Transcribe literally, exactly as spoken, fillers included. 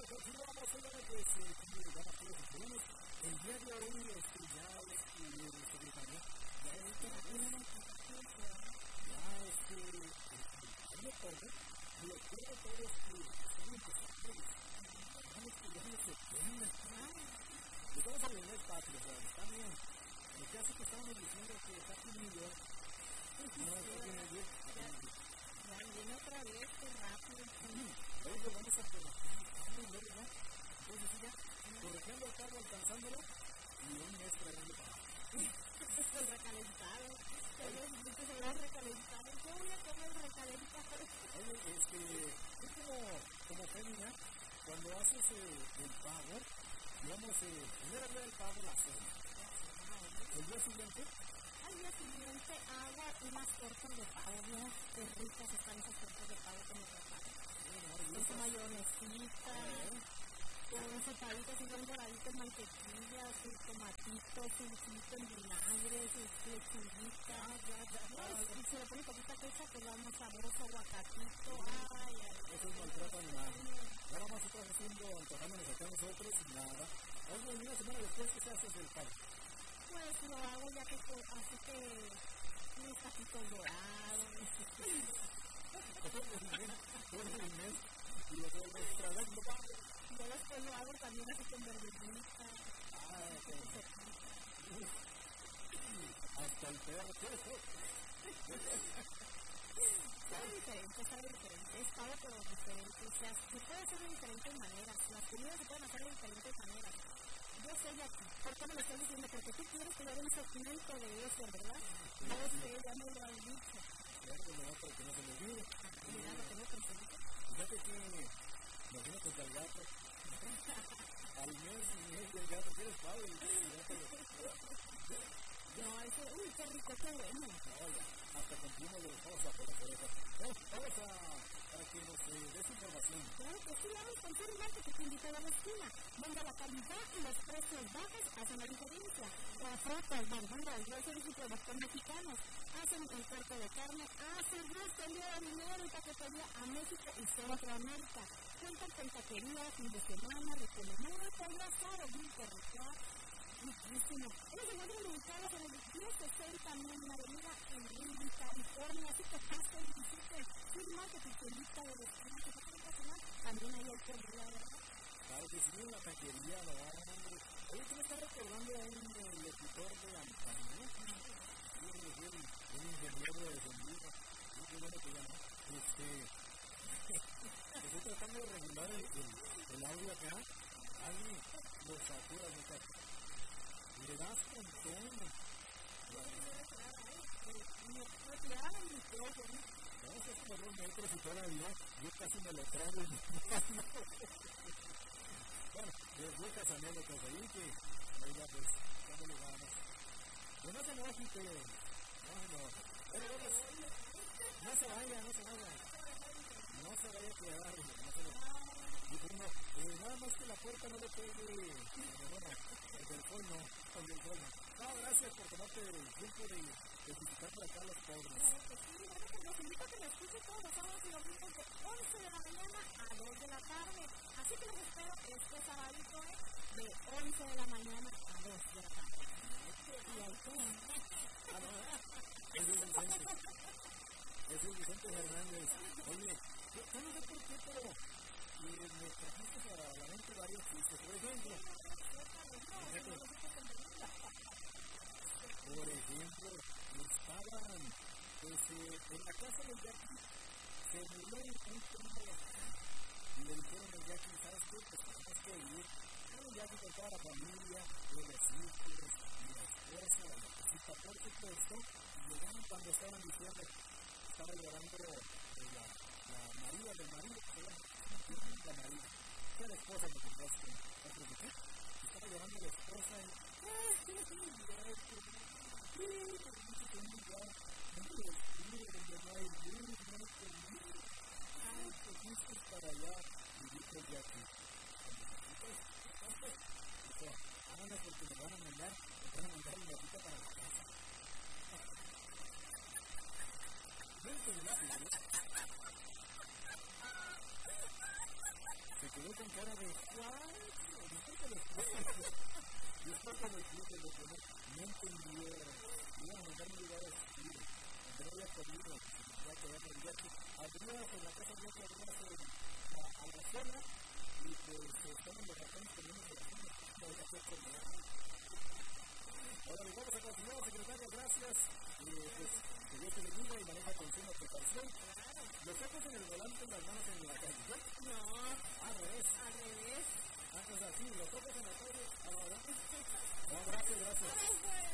continuamos, señores, pues, eh, como les damos todos los problemas. El día de hoy, este, ya, este, el secretario, ya, este, ya, este, el recuerdo, y recuerdo a todos que están empezando, vamos que ya no se pena, le estamos a nivel patrio, pero está bien, lo que hace que estamos diciendo que está conmigo, no, está bien, está bien, ya viene otra vez, qué rápido. Hoy lo vamos a corregir, ¿verdad? Entonces ya, corrigiendo el carro, alcanzándolo, y un mes trayendo para abajo. El recalentado, que se va a recalentar. ¿Qué voy a comer recalentado? Oye, este, es como, como fémina, cuando haces eh, el pavo, digamos, eh, primero día del pavo, la cena. El día siguiente, al día siguiente hago unas tortas de pavo, ¿no? Qué ricas están esas tortas de pavo con nuestro pavo. Con mayonesita, con cepaditas y con doraditas, mantequilla, su tomatito, su chilito en vinagre, su lechuguita, ya, ya, ya. Y se le pone poquita queso, pues va más sabroso, aguacatito, ay, ay. Eso es maltrato animal. Ahora más estamos haciendo, antojándonos acá nosotros y nada. Oye, una semana después, ¿qué se hace del pavo? Pues lo hago ya que, así que, unos taquitos dorados. Todo el mes, y lo vuelvo a traer, ¿no? Yo después lo hago también así con verdurita. Ah, ok. Hasta el perro, ¿qué es eso? Sabe diferente, sabe diferente. Es pavo, pero diferente. O sea, se puede hacer de diferentes maneras. Las comidas se pueden hacer de diferentes maneras. Yo sé ya, ¿por qué me lo estoy diciendo? Porque tú quieres que yo haga un segmento de eso, ¿verdad? No sé, ya me lo han dicho. Claro, no, porque no se me olvide. Mira, lo tengo presente. Fíjate que, imagínate que al gato, al mes y mes del gato, ¿quieres pavo? Y el gato lo... No, ese, uy, qué rico, qué bueno. No, ya, hasta cumplimos los pasos por las orejas. Vamos, vamos a, para que nos eh, des información. Claro que sí, vamos con Sur Market que te invita a la esquina, donde la calidad y los precios bajos hacen la diferencia. Las frutas, verduras, dulces y productos mexicanos hacen el corte de carne, hacen gusto, envío de dinero y paquetería a México y Centroamérica. Cuentan con taquería, fin de semana, recomendado, podría estar o bien territorial. Riquísimo. Ellos se encuentran ubicados en el diez sesenta en la avenida en Indy, California, así que pasa y visite Food Market y te invita de destino que se puede cocinar. También hay autoridad, ¿verdad? Claro que sí, la taquería, la hombre. Oye, ¿tú me estás recordando a un eh, locutor de antaño, no? Sí, un, un ingeniero de sonido. Qué bueno que llama. Este, estoy tratando de regular el, el, el audio acá. Alguien lo satura, muchachos. Le das con todo. Me tiraron el micrófono. No, es como dos metros y todavía yo casi me lo trago. Bueno, les buscas anécdotas ahí que, oiga, pues, ¿cómo le vamos? Pues no se enoje, que no se enoje. Bueno, bueno, no se vaya, no se vaya. No se vaya a quedar, no se vaya. Y pues no, eh, nada más que la puerta no le pegue, bueno, el del sol no, el del sol no. No, gracias por tomarte el tiempo de, de visitar por acá a los pobres. Claro que sí, bueno, pues los invito a que me escuchen todos los sábados y domingos de once de la mañana a dos de la tarde. Así que los espero este sabadito de once de la mañana a dos de la tarde. Y ahí está. Ah, no, es el Vicente. Es el Vicente Fernández. Oye, yo no sé por qué, pero y me trajiste a la mente varios chistes. Por ejemplo, por ejemplo, estaban pues, eh, en la casa del Jackie, se murió un primo y le dijeron al Jackie, ¿sabes qué? Pues tenemos que ir. El Jackie con toda la familia, de los hijos, y la esposa, la esposa, por supuesto, y llegaron cuando estaban diciendo, estaba llorando eh, la, la María del marido, la María, que la esposa, por supuesto, estaba llorando la esposa y, ¡ay, qué es un directo! ¡Sí, qué es un lugar! ¡Donde el frío, donde no hay luz, no hay comida! ¡Ay, qué fuiste para allá! Y dijo ya que, dijo, háganlo porque me van a mandar, me van a mandar una cita para la casa. ¿No entendí? Se quedé con cara de ¿cuál? Después que lo explique, después que lo explique, lo que no, no entendieron. Iban a mandar mi lugar a escribir. André había comido, ya que había mariachi. Abrías en la casa de otro, abrías a, a la cena y pues estaban los ratones comiendo de la cena. No había que comer. Ahora les vamos a continuar, secretario, gracias. Eh, pues, que Dios te bendiga y maneja con suma precaución. Los ojos en el volante, las manos en la calle. No, al revés. Al revés. Antes así, los ojos en la calle, ahora. No, gracias, gracias.